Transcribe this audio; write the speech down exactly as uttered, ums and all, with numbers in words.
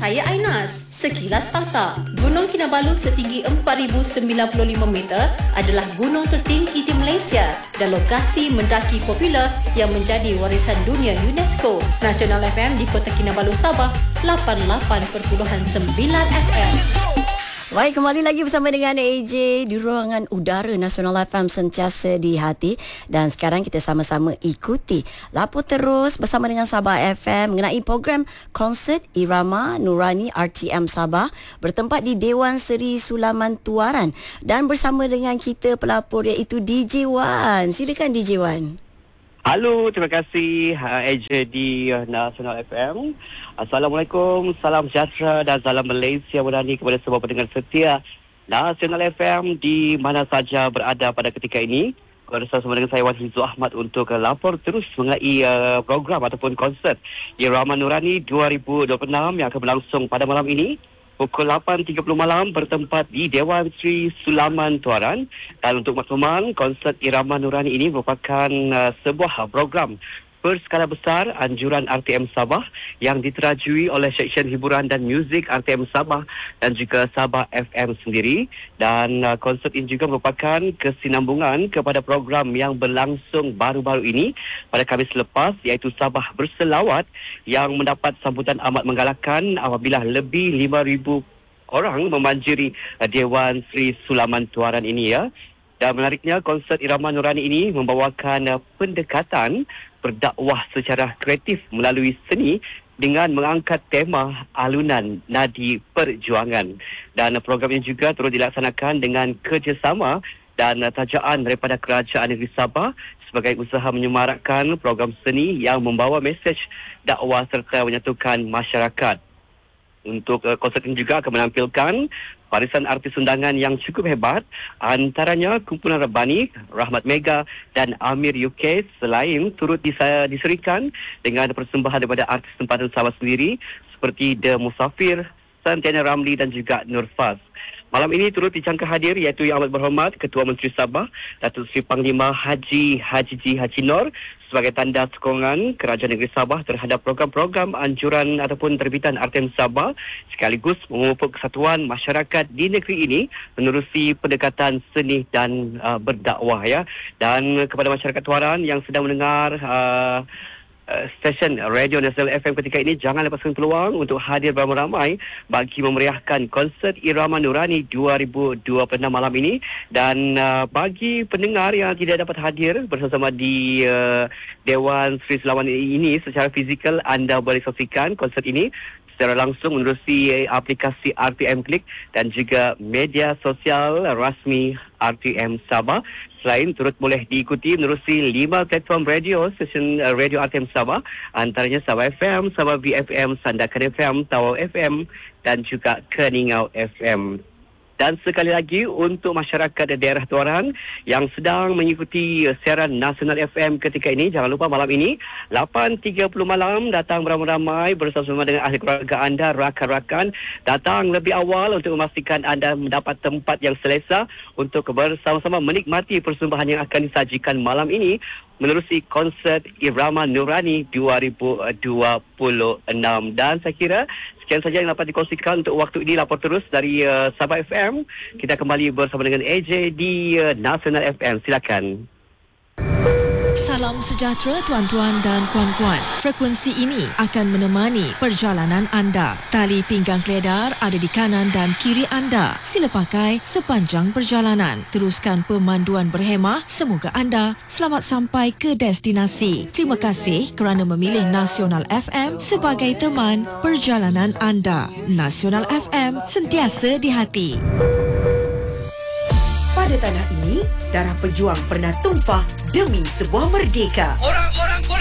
Saya Ainas. Sekilas fakta, Gunung Kinabalu setinggi empat ribu sembilan puluh lima meter adalah gunung tertinggi di Malaysia dan lokasi mendaki popular yang menjadi warisan dunia UNESCO. Nasional F M di Kota Kinabalu, Sabah, lapan puluh lapan perpuluhan sembilan F M. Baik, kembali lagi bersama dengan A J di ruangan udara Nasional F M sentiasa di hati. Dan sekarang kita sama-sama ikuti lapor terus bersama dengan Sabah F M mengenai program konsert Irama Nurani R T M Sabah bertempat di Dewan Seri Sulaman Tuaran. Dan bersama dengan kita pelapor iaitu D J Wan. Silakan D J Wan. Halo, terima kasih A J di Nasional F M. Assalamualaikum, salam sejahtera dan salam Malaysia Nurani kepada semua pendengar setia Nasional F M di mana saja berada pada ketika ini. Bersama dengan saya Wan Hizul Ahmad untuk lapor terus mengenai uh, program ataupun konsert Irama Nurani dua ribu dua puluh enam yang akan berlangsung pada malam ini. Pukul lapan tiga puluh malam bertempat di Dewan Seri Sulaman Tuaran. Dan untuk makluman, konsert Irama Nurani ini merupakan uh, sebuah program berskala besar anjuran R T M Sabah yang diterajui oleh Seksyen Hiburan dan Muzik R T M Sabah dan juga Sabah F M sendiri. Dan uh, konsert ini juga merupakan kesinambungan kepada program yang berlangsung baru-baru ini pada Khamis lepas, iaitu Sabah Berselawat, yang mendapat sambutan amat menggalakkan apabila lebih lima ribu orang memanjiri uh, Dewan Seri Sulaman Tuaran ini ya. Dan menariknya, konsert Irama Nurani ini membawakan uh, pendekatan berdakwah secara kreatif melalui seni dengan mengangkat tema alunan nadi perjuangan. Dan program ini juga turut dilaksanakan dengan kerjasama dan tajaan daripada Kerajaan Negeri Sabah sebagai usaha menyemarakkan program seni yang membawa mesej dakwah serta menyatukan masyarakat. Untuk uh, konsert ini juga akan menampilkan barisan artis undangan yang cukup hebat, antaranya Kumpulan Rabbani, Rahmat Mega dan Amir U K, selain turut disa- diserikan dengan persembahan daripada artis tempatan Sabah sendiri seperti The Musafir, Santiana Ramli dan juga Nur Faz. Malam ini turut dijangka hadir iaitu Yang Amat Berhormat Ketua Menteri Sabah Datuk Seri Panglima Haji Haji G. Haji Nor sebagai tanda sokongan Kerajaan Negeri Sabah terhadap program-program anjuran ataupun terbitan R T M Sabah sekaligus memupuk kesatuan masyarakat di negeri ini menerusi pendekatan seni dan uh, berdakwah ya. Dan kepada masyarakat Tuaran yang sedang mendengar uh, Uh, stesen Radio Nasional F M ketika ini, jangan lepaskan peluang untuk hadir beramai-ramai bagi memeriahkan konsert Irama Nurani dua ribu dua puluh enam malam ini. Dan uh, bagi pendengar yang tidak dapat hadir bersama-sama di uh, Dewan Seri Sulaman ini secara fizikal, anda boleh saksikan konsert ini secara langsung menerusi aplikasi R T M Klik dan juga media sosial rasmi R T M Sabah. Selain turut boleh diikuti menerusi lima platform radio, stesen uh, radio R T M Sabah, antaranya Sabah F M, Sabah V F M, Sandakan F M, Tawau F M dan juga Keningau F M. Dan sekali lagi untuk masyarakat daerah Tuaran yang sedang mengikuti siaran Nasional F M ketika ini, jangan lupa malam ini lapan tiga puluh malam datang beramai-ramai bersama-sama dengan ahli keluarga anda, rakan-rakan. Datang lebih awal untuk memastikan anda mendapat tempat yang selesa untuk bersama-sama menikmati persembahan yang akan disajikan malam ini menerusi konsert Irama Nurani dua ribu dua puluh enam. Dan saya kira sekian saja yang dapat dikongsikan untuk waktu ini. Lapor terus dari uh, Sabah F M. Kita kembali bersama dengan A J di uh, Nasional F M. Silakan. Salam sejahtera tuan-tuan dan puan-puan. Frekuensi ini akan menemani perjalanan anda. Tali pinggang keledar ada di kanan dan kiri anda. Sila pakai sepanjang perjalanan. Teruskan pemanduan berhemah. Semoga anda selamat sampai ke destinasi. Terima kasih kerana memilih Nasional F M sebagai teman perjalanan anda. Nasional F M sentiasa di hati. Pada tanah ini, darah pejuang pernah tumpah demi sebuah merdeka. Orang-orang boleh